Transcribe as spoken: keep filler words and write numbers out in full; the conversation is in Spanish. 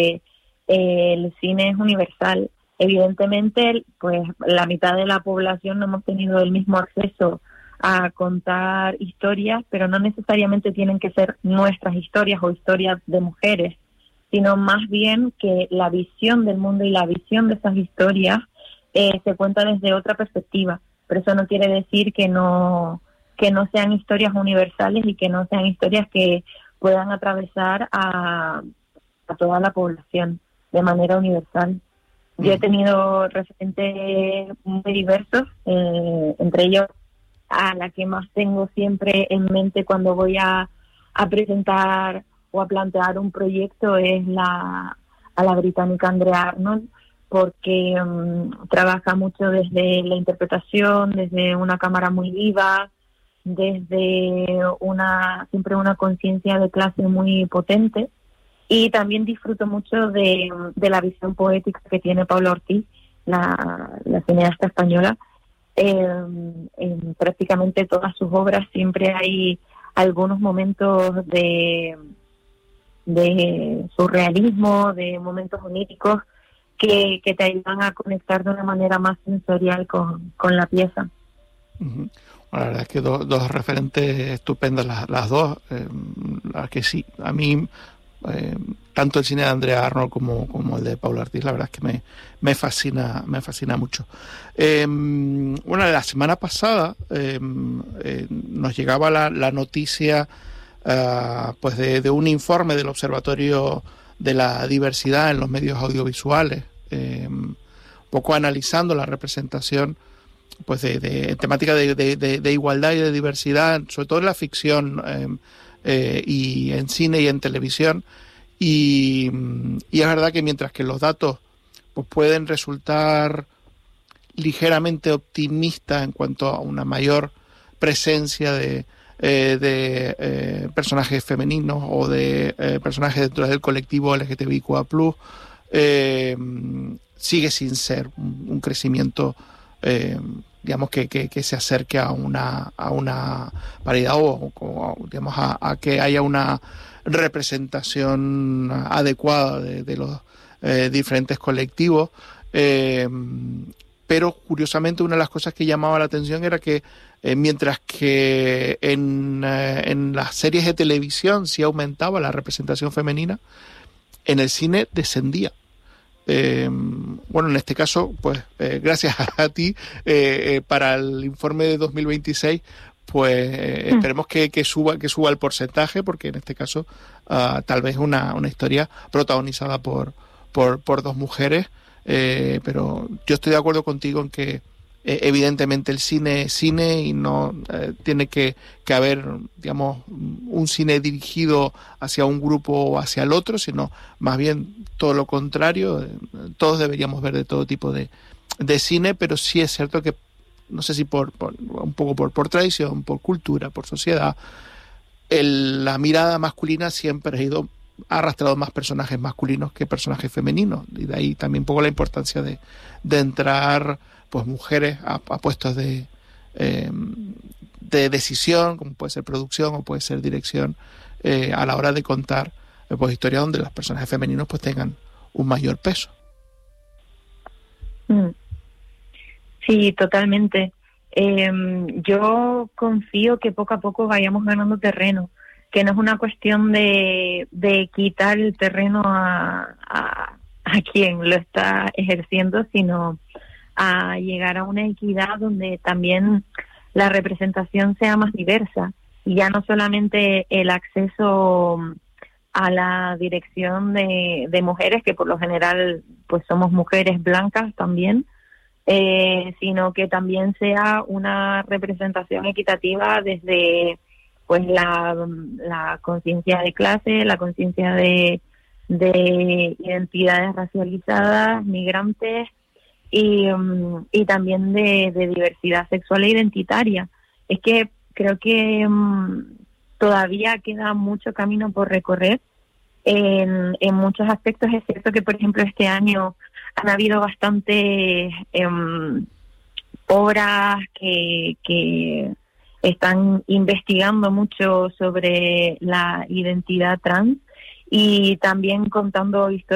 eh, el cine es universal. Evidentemente, pues la mitad de la población no hemos tenido el mismo acceso a contar historias, pero no necesariamente tienen que ser nuestras historias o historias de mujeres, sino más bien que la visión del mundo y la visión de esas historias eh, se cuenta desde otra perspectiva. Pero eso no quiere decir que no que no sean historias universales y que no sean historias que puedan atravesar a, a toda la población de manera universal. Yo he tenido referentes muy diversos, eh, entre ellos a la que más tengo siempre en mente cuando voy a, a presentar o a plantear un proyecto es la a la británica Andrea Arnold, porque um, trabaja mucho desde la interpretación, desde una cámara muy viva, desde una siempre una conciencia de clase muy potente, y también disfruto mucho de, de la visión poética que tiene Paula Ortiz, la, la cineasta española. Eh, en prácticamente todas sus obras siempre hay algunos momentos de, de surrealismo, de momentos oníricos que, que te ayudan a conectar de una manera más sensorial con, con la pieza. Uh-huh. Bueno, la verdad es que do, dos referentes estupendas las, las dos, eh, las que sí, a mí eh, tanto el cine de Andrea Arnold como, como el de Paula Ortiz, la verdad es que me, me fascina me fascina mucho. Eh, bueno, la semana pasada eh, eh, nos llegaba la, la noticia uh, pues de, de un informe del Observatorio de la Diversidad en los Medios Audiovisuales, eh, un poco analizando la representación pues de, de temática de, de, de, de igualdad y de diversidad, sobre todo en la ficción eh, eh, y en cine y en televisión. Y, y es verdad que mientras que los datos pues pueden resultar ligeramente optimistas en cuanto a una mayor presencia de, eh, de eh, personajes femeninos o de eh, personajes dentro del colectivo L G T B I Q A plus, eh, sigue sin ser un, un crecimiento eh, digamos que, que, que se acerque a una a una paridad o, o digamos a, a que haya una representación adecuada de, de los eh, diferentes colectivos, eh, pero curiosamente una de las cosas que llamaba la atención era que eh, mientras que en, eh, en las series de televisión sí aumentaba la representación femenina, en el cine descendía. Eh, bueno, en este caso, pues eh, gracias a ti eh, eh, para el informe de dos mil veintiséis, pues eh, esperemos que, que suba que suba el porcentaje, porque en este caso uh, tal vez una, una historia protagonizada por por, por dos mujeres, eh, pero yo estoy de acuerdo contigo en que eh, evidentemente el cine es cine y no eh, tiene que, que haber, digamos, un cine dirigido hacia un grupo o hacia el otro, sino más bien todo lo contrario. Todos deberíamos ver de todo tipo de, de cine, pero sí es cierto que no sé si por, por un poco por, por tradición, por cultura, por sociedad, el, la mirada masculina siempre ha ido ha arrastrado más personajes masculinos que personajes femeninos, y de ahí también un poco la importancia de, de entrar pues mujeres a, a puestos de, eh, de decisión, como puede ser producción o puede ser dirección, eh, a la hora de contar eh, pues historias donde los personajes femeninos pues tengan un mayor peso. Sí, totalmente. Eh, yo confío que poco a poco vayamos ganando terreno, que no es una cuestión de, de quitar el terreno a, a, a quien lo está ejerciendo, sino a llegar a una equidad donde también la representación sea más diversa, y ya no solamente el acceso a la dirección de, de mujeres, que por lo general pues somos mujeres blancas también, eh, sino que también sea una representación equitativa desde pues la, la conciencia de clase, la conciencia de, de identidades racializadas, migrantes, y, um, y también de, de diversidad sexual e identitaria. Es que creo que um, todavía queda mucho camino por recorrer en, en muchos aspectos. Es cierto que, por ejemplo, este año han habido bastantes um, obras que, que están investigando mucho sobre la identidad trans y también contando historias